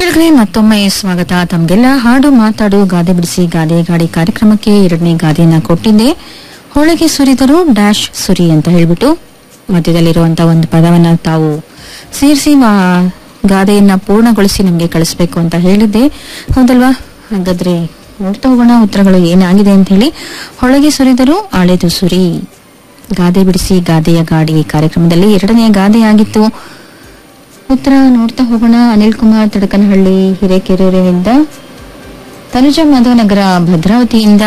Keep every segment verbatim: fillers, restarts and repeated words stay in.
ಕೆಳಗಡೆ ಮತ್ತೊಮ್ಮೆ ಸ್ವಾಗತ. ತಮಗೆಲ್ಲ ಹಾಡು ಮಾತಾಡು ಗಾದೆ ಬಿಡಿಸಿ ಗಾದೆ ಗಾಡಿ ಕಾರ್ಯಕ್ರಮಕ್ಕೆ ಎರಡನೇ ಗಾದೆಯನ್ನ ಕೊಟ್ಟಿದ್ದೆ. ಹೊಳಗೆ ಸುರಿದರು ಡ್ಯಾಶ್ ಸುರಿ ಅಂತ ಹೇಳ್ಬಿಟ್ಟು ಮಧ್ಯದಲ್ಲಿರುವಂತಹ ಒಂದು ಪದವನ್ನ ತಾವು ಸೇರಿಸಿ ಗಾದೆಯನ್ನ ಪೂರ್ಣಗೊಳಿಸಿ ನಮ್ಗೆ ಕಳಿಸ್ಬೇಕು ಅಂತ ಹೇಳಿದ್ದೆ. ಹೌದಲ್ವಾ? ಹಾಗಾದ್ರೆ ನೋಡ್ತಾ ಹೋಗೋಣ ಉತ್ತರಗಳು ಏನಾಗಿದೆ ಅಂತ ಹೇಳಿ. ಹೊಳಗೆ ಸುರಿದರು ಆಳೆದು ಸುರಿ, ಗಾದೆ ಬಿಡಿಸಿ ಗಾದೆಯ ಗಾಡಿ ಕಾರ್ಯಕ್ರಮದಲ್ಲಿ ಎರಡನೇ ಗಾದೆ ಆಗಿತ್ತು. ಉತ್ತರ ನೋಡ್ತಾ ಹೋಗೋಣ. ಅನಿಲ್ ಕುಮಾರ್ ತಡಕನಹಳ್ಳಿ ಹಿರೇಕೆರೂರಿನಿಂದ, ತನುಜ ಮಾಧವನಗರ ಭದ್ರಾವತಿಯಿಂದ,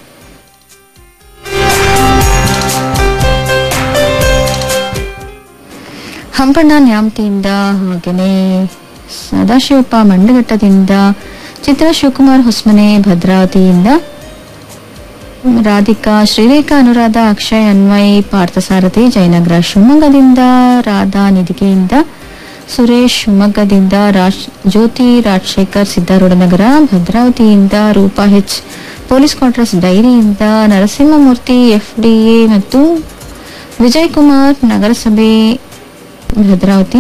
ಹಂಪಣ್ಣ ನ್ಯಾಮತಿಯಿಂದ, ಹಾಗೇನೆ ಸದಾಶಿವಪ್ಪ ಮಂಡಘಟ್ಟದಿಂದ, ಚಿತ್ರ ಶಿವಕುಮಾರ್ ಹೊಸ್ಮನೆ ಭದ್ರಾವತಿಯಿಂದ, ರಾಧಿಕಾ ಶ್ರೀರೇಖಾ ಅನುರಾಧ ಅಕ್ಷಯ್ ಅನ್ವಯ್ ಪಾರ್ಥಸಾರಥಿ ಜಯನಗರ ಶಿವಮೊಗ್ಗದಿಂದ, ರಾಧಾ ನಿಧಿಕೆಯಿಂದ, ಸುರೇಶ್ ಶಿವಮೊಗ್ಗದಿಂದ, ರಾಜ್ ಜ್ಯೋತಿ ರಾಜಶೇಖರ್ ಸಿದ್ದಾರೂಢನಗರ ಭದ್ರಾವತಿಯಿಂದ, ರೂಪಾ ಹೆಚ್ ಪೊಲೀಸ್ ಕ್ವಾರ್ಟರ್ಸ್ ಡೈರಿಯಿಂದ, ನರಸಿಂಹಮೂರ್ತಿ ಎಫ್ಡಿಎ ಮತ್ತು ವಿಜಯ್ ಕುಮಾರ್ ನಗರಸಭೆ ಭದ್ರಾವತಿ,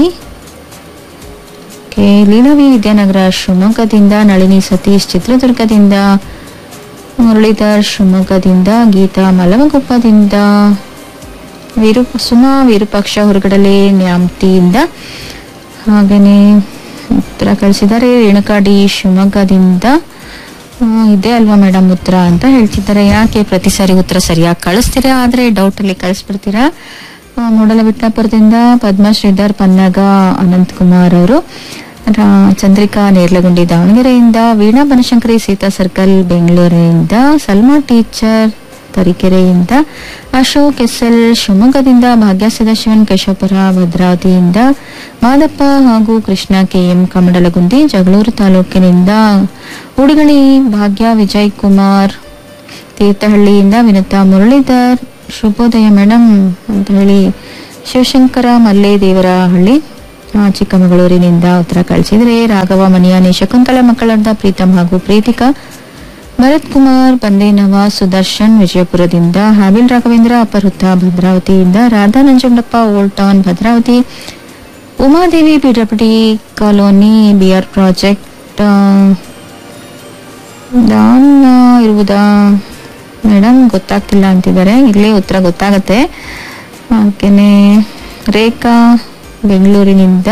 ಕೆ ಲೀಲಾವಿ ವಿದ್ಯಾನಗರ ಶಿವಮೊಗ್ಗದಿಂದ, ನಳಿನಿ ಸತೀಶ್ ಚಿತ್ರದುರ್ಗದಿಂದ, ಮುರಳೀಧರ್ ಶಿವಮೊಗ್ಗದಿಂದ, ಗೀತಾ ಮಲವಗೊಪ್ಪದಿಂದ, ವೀರು ಸುಮಾ ವಿರೂಪಾಕ್ಷ ಹೊರಗಡಲೆ ನ್ಯಾಮತಿಯಿಂದ, ಹಾಗೇನೆ ಉತ್ತರ ಕಳಿಸಿದ್ದಾರೆ. ರೇಣುಕಾ ಡಿ ಶಿವಮೊಗ್ಗದಿಂದ. ಇದೇ ಅಲ್ವಾ ಮೇಡಮ್ ಉತ್ತರ ಅಂತ ಹೇಳ್ತಿದ್ದಾರೆ. ಯಾಕೆ ಪ್ರತಿ ಸಾರಿ ಉತ್ತರ ಸರಿಯಾಗಿ ಕಳಿಸ್ತೀರಾ, ಆದ್ರೆ ಡೌಟ್ ಅಲ್ಲಿ ಕಳಿಸ್ಬಿಡ್ತೀರಾ. ಮೂಡಲ ಬಿಟ್ಟಾಪುರದಿಂದ ಪದ್ಮ ಶ್ರೀಧರ್ ಪನ್ನಗ ಅನಂತ್ ಕುಮಾರ್ ಅವರು, ಚಂದ್ರಿಕಾ ನೇರ್ಲಗುಂಡಿ ದಾವಣಗೆರೆಯಿಂದ, ವೀಣಾ ಬನಶಂಕರಿ ಸೀತಾ ಸರ್ಕಲ್ ಬೆಂಗಳೂರಿನಿಂದ, Salma teacher ತರೀಕೆರೆಯಿಂದ, Ashok S L ಶಿವಮೊಗ್ಗದಿಂದ, ಭಾಗ್ಯ ಸದಾಶಿವನ್ ಕೇಶವಪುರ ಭದ್ರಾವತಿಯಿಂದ, ಮಾದಪ್ಪ ಹಾಗೂ ಕೃಷ್ಣ ಕೆಎಂ ಕಮಡಲಗುಂದಿ ಜಗಳೂರು ತಾಲೂಕಿನಿಂದ, ಉಡಿಗಳಿ ಭಾಗ್ಯ ವಿಜಯ್ ಕುಮಾರ್ ತೀರ್ಥಹಳ್ಳಿಯಿಂದ, ವಿನುತಾ ಮುರಳೀಧರ್ ಶುಭೋದಯ ಮೇಡಮ್ ಅಂತ ಹೇಳಿ ಶಿವಶಂಕರ ಮಲ್ಲೆ ದೇವರಹಳ್ಳಿ ಚಿಕ್ಕಮಗಳೂರಿನಿಂದ ಉತ್ತರ ಕಳಿಸಿದ್ರೆ. ರಾಘವ ಮನಿಯಾನಿ ಶಕುಂತಲ ಮಕ್ಕಳಾದ ಪ್ರೀತಮ್ ಹಾಗೂ ಪ್ರೀತಿಕಾ, ಭರತ್ ಕುಮಾರ್ ಬಂದೇನವ ಸುದರ್ಶನ್ ವಿಜಯಪುರದಿಂದ, ಹಾಬಿಲ್ ರಾಘವೇಂದ್ರ ಅಪಹೃತ ಭದ್ರಾವತಿಯಿಂದ, Radha Nanjundappa old town Bhadravati, Umadevi PWD colony B R project than ಇರುವುದಾ madam ಗೊತ್ತಾಗ್ತಿಲ್ಲ ಅಂತಿದ್ದಾರೆ. ಇಲ್ಲೇ ಉತ್ತರ ಗೊತ್ತಾಗತ್ತೆ. ಹಾಗೇನೆ ರೇಖಾ ಬೆಂಗಳೂರಿನಿಂದ,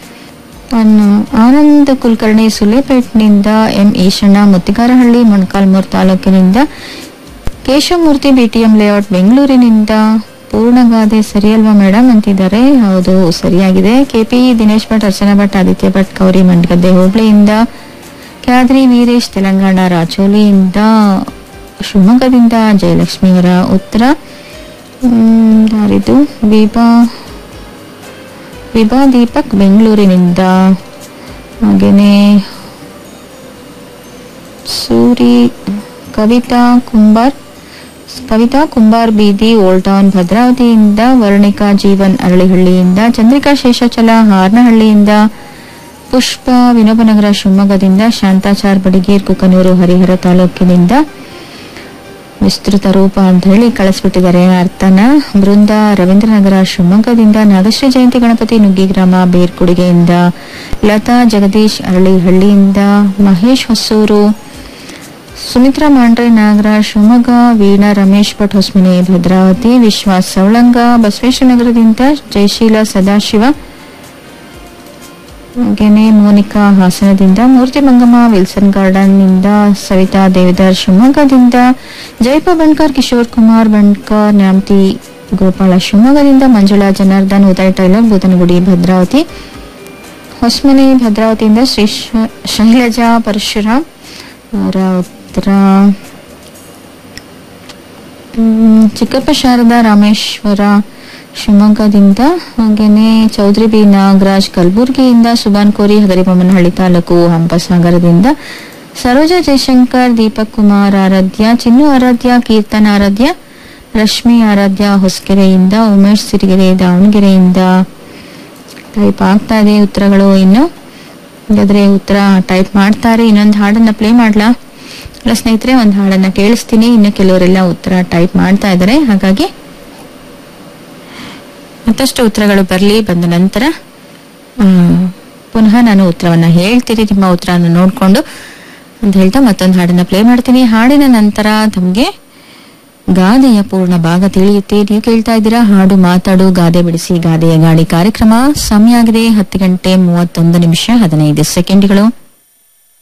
ಆನಂದ್ ಕುಲಕರ್ಣಿ ಸುಲೇಪೇಟ್ನಿಂದ, ಎಂ ಈಶಣ್ಣ ಮುತ್ತಿಗಾರಹಳ್ಳಿ ಮೊಣಕಾಲ್ಮೂರು ತಾಲೂಕಿನಿಂದ, ಕೇಶವಮೂರ್ತಿ ಬಿಟಿಎಂ ಲೇಔಟ್ ಬೆಂಗಳೂರಿನಿಂದ, ಪೂರ್ಣಗಾದೆ ಸರಿಯಲ್ವಾ ಮೇಡಮ್ ಅಂತಿದ್ದಾರೆ. ಹೌದು ಸರಿಯಾಗಿದೆ. ಕೆಪಿ ದಿನೇಶ್ ಭಟ್, ಅರ್ಚನಾ ಭಟ್, ಆದಿತ್ಯ ಭಟ್ ಕೌರಿ ಮಂಡಗದ್ದೆ ಹೋಬಳಿಯಿಂದ, ಕ್ಯಾದ್ರಿ ವೀರೇಶ್ ತೆಲಂಗಾಣ ರಾಜೋಲಿಯಿಂದ, ಶಿವಮೊಗ್ಗದಿಂದ ಜಯಲಕ್ಷ್ಮಿಯವರ ಉತ್ತರ. ಯಾರಿದು? ವಿಭಾ ವಿಭಾ ದೀಪಕ್ ಬೆಂಗಳೂರಿನಿಂದ, ಹಾಗೇನೆ ಸೂರಿ ಕವಿತಾ ಕುಂಬಾರ್ ಕವಿತಾ ಕುಂಬಾರ್ ಬೀದಿ ಓಲ್ಡ್ ಟೌನ್ ಭದ್ರಾವತಿಯಿಂದ, ವರ್ಣಿಕಾ ಜೀವನ್ ಅರಳಿಹಳ್ಳಿಯಿಂದ, ಚಂದ್ರಿಕಾ ಶೇಷಾಚಲ ಹಾರ್ನಹಳ್ಳಿಯಿಂದ, ಪುಷ್ಪ ವಿನೋಬನಗರ ಶಿವಮೊಗ್ಗದಿಂದ, ಶಾಂತಾಚಾರ್ ಬಡಿಗೇರ್ ಕುಕನೂರು ಹರಿಹರ ತಾಲೂಕಿನಿಂದ, ವಿಸ್ತೃತ ರೂಪ ಅಂತ ಹೇಳಿ ಕಳಿಸ್ಬಿಟ್ಟಿದ್ದಾರೆ ಅರ್ಥನ. ಬೃಂದ ರವೀಂದ್ರನಗರ ಶಿವಮೊಗ್ಗದಿಂದ, ನಾಗಶ್ರೀ ಜಯಂತಿ ಗಣಪತಿ ನುಗ್ಗಿಗ್ರಾಮ ಬೇರ್ಕುಡಿಗೆಯಿಂದ, ಲತಾ ಜಗದೀಶ್ ಅರಳಿಹಳ್ಳಿಯಿಂದ, ಮಹೇಶ್ ಹೊಸೂರು, ಸುಮಿತ್ರಾ ಮಾಂಡ್ರೆ ನಾಗರ ಶಿವಮೊಗ್ಗ, ವೀಣಾ ರಮೇಶ್ ಭಟ್ ಹೊಸ್ಮನೆ ಭದ್ರಾವತಿ, ವಿಶ್ವಾಸ್ ಸವಳಂಗ ಬಸವೇಶ್ವರನಗರದಿಂದ, ಜಯಶೀಲ ಸದಾಶಿವ, ಹಾಗೇನೆ ಮೋನಿಕಾ ಹಾಸನದಿಂದ, ಮೂರ್ತಿ ಮಂಗಮ್ಮ ವಿಲ್ಸನ್ ಗಾರ್ಡನ್ ನಿಂದ, ಸವಿತಾ ದೇವಿದಾರ್ ಶಿವಮೊಗ್ಗದಿಂದ, ಜಯಪ ಬಣ್ಕರ್ ಕಿಶೋರ್ ಕುಮಾರ್ ಬಣ್ಕರ್ ನ್ಯಾಮತಿ ಗೋಪಾಳ ಶಿವಮೊಗ್ಗದಿಂದ, ಮಂಜುಳಾ ಜನಾರ್ದನ್ ಉದಯ್ ಟೈಲರ್ ಬೂದನಗುಡಿ ಭದ್ರಾವತಿ, ಹೊಸ್ಮನೆ ಭದ್ರಾವತಿಯಿಂದ, ಶ್ರೀ ಶೈಲಜಾ ಪರಶುರಾಮ್ ಅವರ ಉತ್ತರ. ಚಿಕ್ಕಪ್ಪ ಶಾರದಾ ರಾಮೇಶ್ವರ ಶಿವಮೊಗ್ಗದಿಂದ, ಹಾಗೇನೆ ಚೌಧರಿ ಬಿ ನಾಗರಾಜ್ ಕಲಬುರ್ಗಿಯಿಂದ, ಸುಬಾನ್ ಕೋರಿ ಹಗರಿಬೊಮ್ಮನಹಳ್ಳಿ ತಾಲೂಕು ಹಂಪಸಾಗರದಿಂದ, ಸರೋಜಾ ಜಯಶಂಕರ್, ದೀಪಕ್ ಕುಮಾರ್ ಆರಾಧ್ಯ, ಚಿನ್ನು ಆರಾಧ್ಯ, ಕೀರ್ತನ್ ಆರಾಧ್ಯ, ರಶ್ಮಿ ಆರಾಧ್ಯ ಹೊಸಕೆರೆಯಿಂದ, ಉಮೇಶ್ ಸಿರಿಗೆರೆ ದಾವಣಗೆರೆಯಿಂದ ಟೈಪ್ ಆಗ್ತಾ ಇದೆ ಉತ್ತರಗಳು. ಇನ್ನು ಹಾಗಾದ್ರೆ ಉತ್ತರ ಟೈಪ್ ಮಾಡ್ತಾರೆ. ಇನ್ನೊಂದು ಹಾಡನ್ನ ಪ್ಲೇ ಮಾಡ್ಲಾ? ಅಲ್ಲ ಸ್ನೇಹಿತರೆ, ಒಂದು ಹಾಡನ್ನ ಕೇಳಿಸ್ತೀನಿ. ಇನ್ನು ಕೆಲವರೆಲ್ಲ ಉತ್ತರ ಟೈಪ್ ಮಾಡ್ತಾ ಇದ್ದಾರೆ. ಹಾಗಾಗಿ ಮತ್ತಷ್ಟು ಉತ್ತರಗಳು ಬರಲಿ. ಬಂದ ನಂತರ ಪುನಃ ಪುನಃ ನಾನು ಉತ್ತರವನ್ನ ಹೇಳ್ತೀರಿ ನಿಮ್ಮ ಉತ್ತರನ ನೋಡ್ಕೊಂಡು ಅಂತ ಹೇಳ್ತಾ ಮತ್ತೊಂದು ಹಾಡನ್ನ ಪ್ಲೇ ಮಾಡ್ತೀನಿ. ಹಾಡಿನ ನಂತರ ತಮಗೆ ಗಾದೆಯ ಪೂರ್ಣ ಭಾಗ ತಿಳಿಯುತ್ತೆ. ನೀವು ಕೇಳ್ತಾ ಇದ್ದೀರಾ ಹಾಡು ಮಾತಾಡು ಗಾದೆ ಬಿಡಿಸಿ ಗಾದೆಯ ಗಾಡಿ ಕಾರ್ಯಕ್ರಮ. ಸಮಯ ಆಗಿದೆ ಹತ್ತು ಗಂಟೆ ಮೂವತ್ತೊಂದು ನಿಮಿಷ ಹದಿನೈದು ಸೆಕೆಂಡ್ಗಳು.